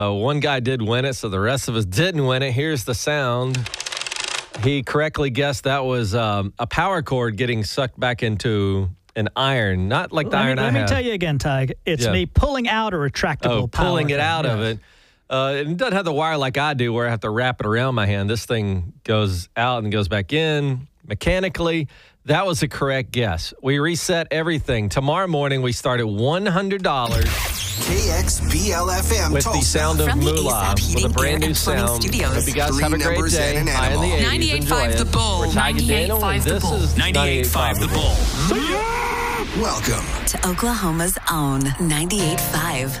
One guy did win it, so the rest of us didn't win it. Here's the sound. He correctly guessed that was a power cord getting sucked back into an iron, not like the iron I have. Let me tell you again, Tig. It's me pulling out a retractable power pulling it cord. out of it. It doesn't have the wire like I do where I have to wrap it around my hand. This thing goes out and goes back in mechanically. That was a correct guess. We reset everything. Tomorrow morning, we start at $100. KXBL-FM with the sound of Moolah with a brand new sound. Hope you guys have a great day. High in the 80s. 98.5 The Bull. We're Tig and Daniel, and this is 98.5 The Bull. Welcome to Oklahoma's own 98.5